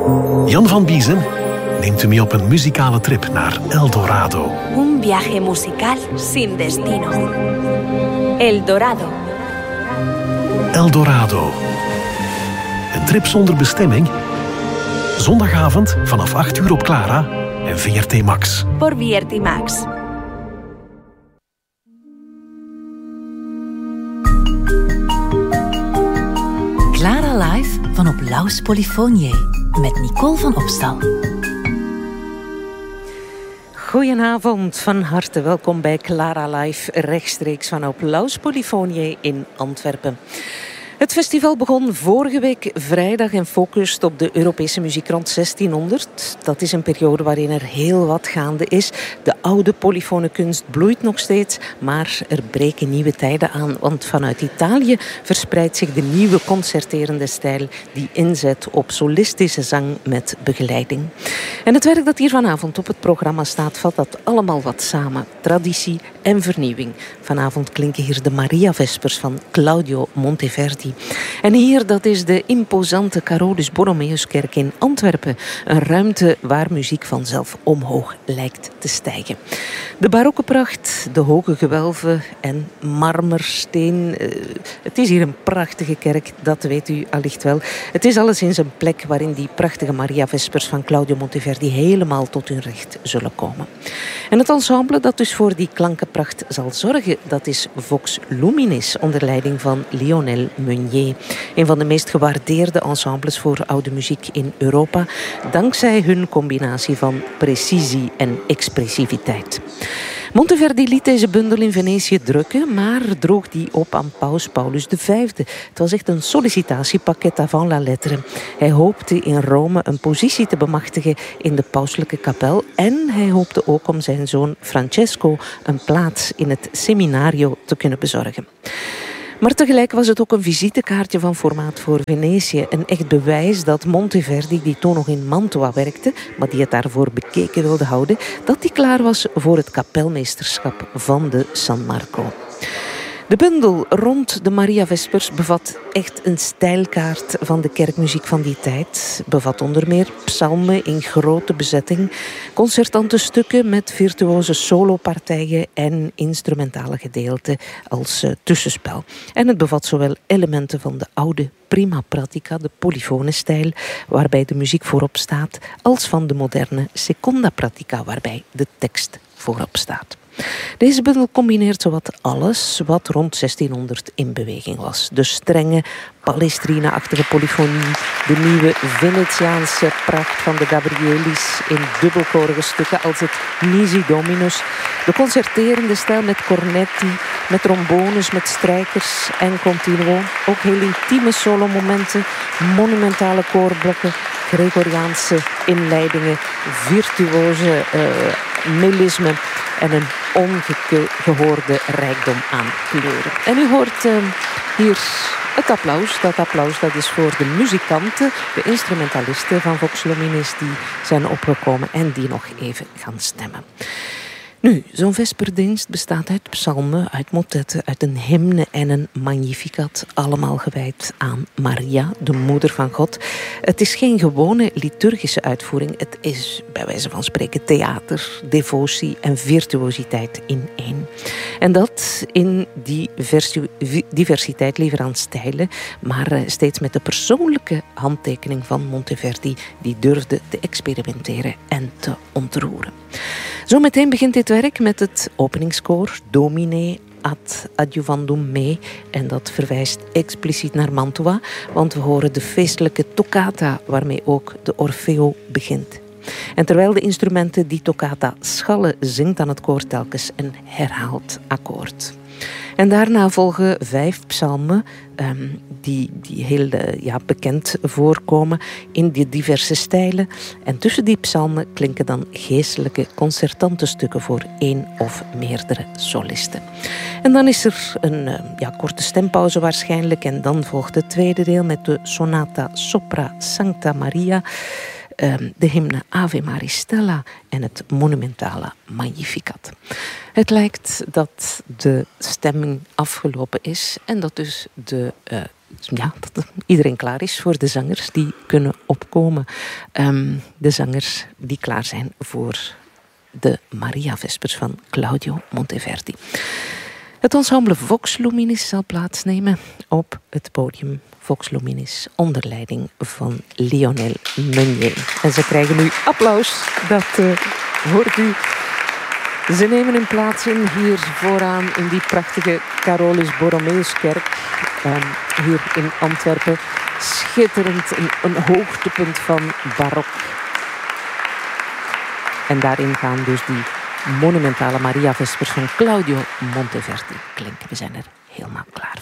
Jan van Biezen neemt u mee op een muzikale trip naar El Dorado. Un viaje musical sin destino. El Dorado. El Dorado. Een trip zonder bestemming. Zondagavond vanaf 8 uur op Clara en VRT Max. Por VRT Max. Clara Live van op Laus Polyphonië met Nicole van Opstal. Goedenavond, van harte welkom bij Clara Live, rechtstreeks vanop Laus Polyphonië in Antwerpen. Het festival begon vorige week vrijdag en focust op de Europese muziek rond 1600. Dat is een periode waarin er heel wat gaande is. De oude polyfone kunst bloeit nog steeds, maar er breken nieuwe tijden aan. Want vanuit Italië verspreidt zich de nieuwe concerterende stijl die inzet op solistische zang met begeleiding. En het werk dat hier vanavond op het programma staat, vat dat allemaal wat samen. Traditie en vernieuwing. Vanavond klinken hier de Maria-vespers van Claudio Monteverdi. En hier, dat is de imposante Carolus Borromeuskerk in Antwerpen. Een ruimte waar muziek vanzelf omhoog lijkt te stijgen. De barokke pracht, de hoge gewelven en marmersteen. Het is hier een prachtige kerk, dat weet u allicht wel. Het is alleszins een plek waarin die prachtige Maria-vespers van Claudio Monteverdi helemaal tot hun recht zullen komen. En het ensemble dat dus voor die klankenpracht zal zorgen, dat is Vox Luminis onder leiding van Lionel Meunier. Een van de meest gewaardeerde ensembles voor oude muziek in Europa, dankzij hun combinatie van precisie en expressiviteit. Monteverdi liet deze bundel in Venetië drukken, maar droeg die op aan paus Paulus V. Het was echt een sollicitatiepakket avant la lettre. Hij hoopte in Rome een positie te bemachtigen in de pauselijke kapel en hij hoopte ook om zijn zoon Francesco een plaats in het seminario te kunnen bezorgen. Maar tegelijk was het ook een visitekaartje van formaat voor Venetië. Een echt bewijs dat Monteverdi, die toen nog in Mantua werkte, maar die het daarvoor bekeken wilde houden, dat hij klaar was voor het kapelmeesterschap van de San Marco. De bundel rond de Maria-vespers bevat echt een stijlkaart van de kerkmuziek van die tijd. Bevat onder meer psalmen in grote bezetting, concertante stukken met virtuoze solopartijen en instrumentale gedeelten als tussenspel. En het bevat zowel elementen van de oude prima pratica, de polyfone stijl, waarbij de muziek voorop staat, als van de moderne seconda pratica, waarbij de tekst voorop staat. Deze bundel combineert zowat alles wat rond 1600 in beweging was. De strenge, Palestrina-achtige polyfonie, de nieuwe Venetiaanse pracht van de Gabrielis in dubbelkorige stukken als het Nisi Dominus, de concerterende stijl met cornetti, met trombones, met strijkers en continuo, ook heel intieme solomomenten, monumentale koorblokken, Gregoriaanse inleidingen, virtuoze melismen en een ongehoorde rijkdom aan kleuren. En u hoort hier het applaus. Dat applaus dat is voor de muzikanten, de instrumentalisten van Vox Luminis die zijn opgekomen en die nog even gaan stemmen. Nu, zo'n vesperdienst bestaat uit psalmen, uit motetten, uit een hymne en een magnificat. Allemaal gewijd aan Maria, de moeder van God. Het is geen gewone liturgische uitvoering. Het is bij wijze van spreken theater, devotie en virtuositeit in één. En dat in die diversiteit liever aan stijlen, maar steeds met de persoonlijke handtekening van Monteverdi, die durfde te experimenteren en te ontroeren. Zometeen begint dit werk met het openingskoor Domine ad adjuvandum me. En dat verwijst expliciet naar Mantua, want we horen de feestelijke toccata waarmee ook de Orfeo begint. En terwijl de instrumenten die toccata schallen, zingt dan het koor telkens een herhaald akkoord. En daarna volgen 5 psalmen die heel bekend voorkomen in die diverse stijlen. En tussen die psalmen klinken dan geestelijke concertante stukken voor 1 of meerdere solisten. En dan is er een korte stempauze waarschijnlijk. En dan volgt het tweede deel met de sonata Sopra Sancta Maria, de hymne Ave Maristella en het monumentale Magnificat. Het lijkt dat de stemming afgelopen is en dat dus de dat iedereen klaar is voor de zangers die kunnen opkomen. De zangers die klaar zijn voor de Maria-vespers van Claudio Monteverdi. Het ensemble Vox Luminis zal plaatsnemen op het podium. Vox Luminis onder leiding van Lionel Meunier. En ze krijgen nu applaus. Dat hoort u. Ze nemen hun plaats in hier vooraan in die prachtige Carolus Borromeuskerk. Hier in Antwerpen. Schitterend, een hoogtepunt van barok. En daarin gaan dus die monumentale Maria-vespers van Claudio Monteverdi klinken. We zijn er helemaal klaar.